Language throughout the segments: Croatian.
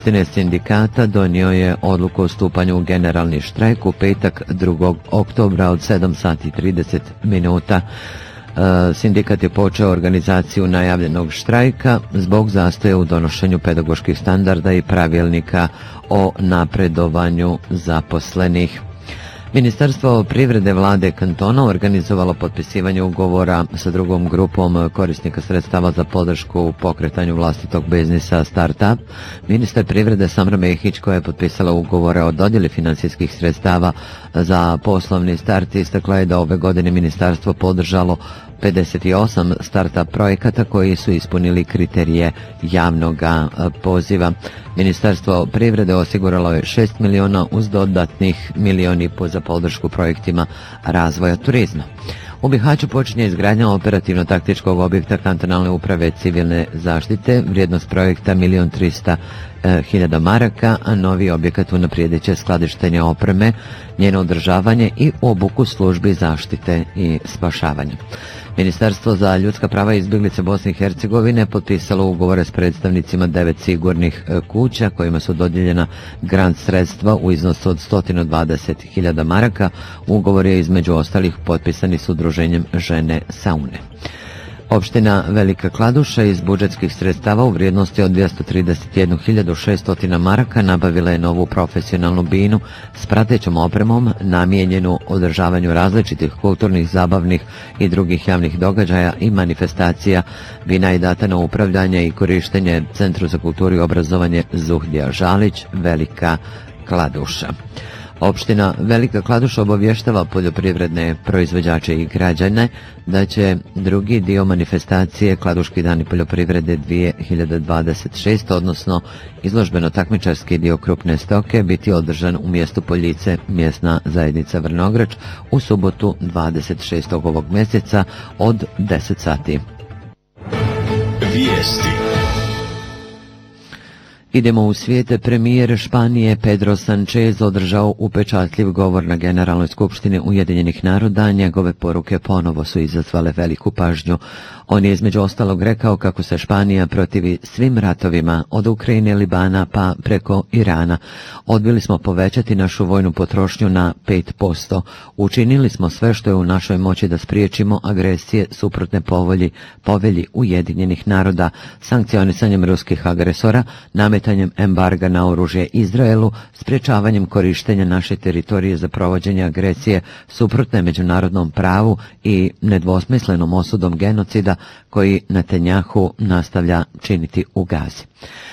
Sindikata donio je odluku o stupanju u generalni štrajk u petak 2. oktobra od 7 sati i 30 minuta. Sindikat je počeo organizaciju najavljenog štrajka zbog zastoja u donošenju pedagoških standarda i pravilnika o napredovanju zaposlenih. Ministarstvo privrede vlade kantona organizovalo potpisivanje ugovora sa drugom grupom korisnika sredstava za podršku u pokretanju vlastitog biznisa Startup. Ministar privrede Samra Mehić, koja je potpisala ugovore o dodjeli financijskih sredstava za poslovni start, istakla je da ove godine ministarstvo podržalo 58 startup projekata koji su ispunili kriterije javnog poziva. Ministarstvo privrede osiguralo je 6 miliona uz dodatnih 1,5 miliona za podršku projektima razvoja turizma. U Bihaću počinje izgradnja operativno-taktičkog objekta kantonalne uprave civilne zaštite, vrijednost projekta 1.300.000 maraka, a novi objekat unaprijedit će skladištenje opreme, njeno održavanje i obuku službi zaštite i spašavanja. Ministarstvo za ljudska prava i izbjeglice Bosne i Hercegovine potpisalo ugovore s predstavnicima 9 sigurnih kuća kojima su dodijeljena grant sredstva u iznosu od 120.000 maraka. Ugovor je između ostalih potpisani s udruženjem Žene Saune. Opština Velika Kladuša iz budžetskih sredstava u vrijednosti od 231.600 maraka nabavila je novu profesionalnu binu s pratećom opremom namijenjenu održavanju različitih kulturnih, zabavnih i drugih javnih događaja i manifestacija. Bina je data na upravljanje i korištenje Centru za kulturu i obrazovanje Zuhdija Žalić, Velika Kladuša. Opština Velika Kladuša obavještava poljoprivredne proizvođače i građane da će drugi dio manifestacije Kladuški dani poljoprivrede 2026, odnosno izložbeno-takmičarski dio krupne stoke, biti održan u mjestu Poljice, mjesna zajednica Vrnograč, u subotu 26. ovog mjeseca od 10 sati. Vijesti. Idemo u svijete. Premijer Španije Pedro Sanchez održao upečatljiv govor na Generalnoj skupštini Ujedinjenih naroda. Njegove poruke ponovo su izazvale veliku pažnju. On je između ostalog rekao kako se Španija protivi svim ratovima, od Ukrajine, Libana pa preko Irana. Odbili smo povećati našu vojnu potrošnju na 5%. Učinili smo sve što je u našoj moći da spriječimo agresije suprotne povelji Ujedinjenih naroda, sankcionisanjem ruskih agresora, nametanjem embarga na oružje Izraelu, sprječavanjem korištenja naše teritorije za provođenje agresije suprotne međunarodnom pravu i nedvosmislenom osudom genocida koji Netanjahu nastavlja činiti u Gazi.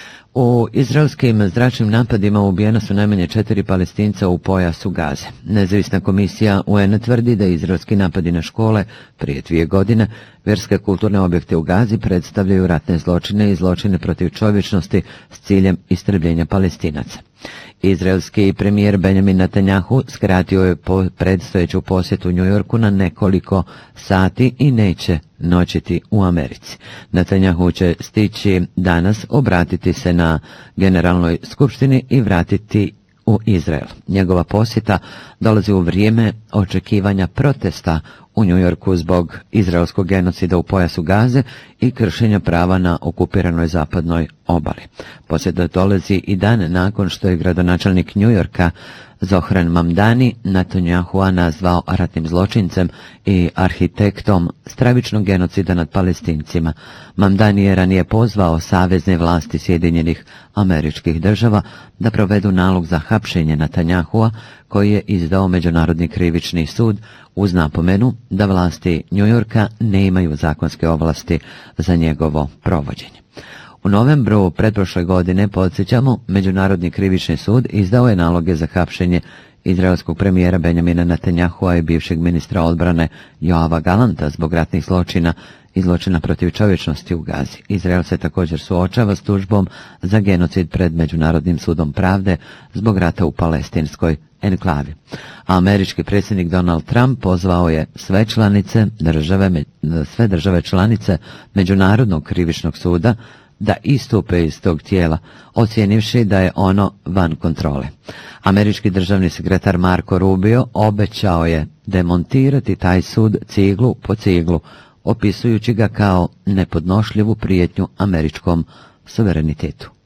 U izraelskim zračnim napadima ubijena su najmanje 4 Palestinca u pojasu Gaze. Nezavisna komisija UN tvrdi da izraelski napadi na škole prije 2 godine, vjerske kulturne objekte u Gazi predstavljaju ratne zločine i zločine protiv čovječnosti s ciljem istrebljenja Palestinaca. Izraelski premijer Benjamin Netanjahu skratio je predstojeću posjetu u New Yorku na nekoliko sati i neće noćiti u Americi. Netanjahu će stići danas, obratiti se na Generalnoj skupštini i vratiti u Izrael. Njegova posjeta dolazi u vrijeme očekivanja protesta u New Yorku zbog izraelskog genocida u pojasu Gaze i kršenja prava na okupiranoj zapadnoj obali. Posjeta dolazi i dan nakon što je gradonačelnik New Yorka Zohran Mamdani Netanjahua nazvao ratnim zločincem i arhitektom stravičnog genocida nad Palestincima. Mamdani je ranije pozvao savezne vlasti Sjedinjenih Američkih Država da provedu nalog za hapšenje Netanjahua koji je izdao Međunarodni krivični sud uz napomenu da vlasti New Yorka ne imaju zakonske ovlasti za njegovo provođenje. U novembru pretprošle godine, podsjećamo, Međunarodni krivični sud izdao je naloge za hapšenje izraelskog premijera Benjamina Netanjahua i bivšeg ministra odbrane Joava Galanta zbog ratnih zločina i zločina protiv čovječnosti u Gazi. Izrael se također suočava s tužbom za genocid pred Međunarodnim sudom pravde zbog rata u palestinskoj enklavi. A američki predsjednik Donald Trump pozvao je sve države članice Međunarodnog krivičnog suda da istupe iz tog tijela, ocijenivši da je ono van kontrole. Američki državni sekretar Marco Rubio obećao je demontirati taj sud ciglu po ciglu, opisujući ga kao nepodnošljivu prijetnju američkom suverenitetu.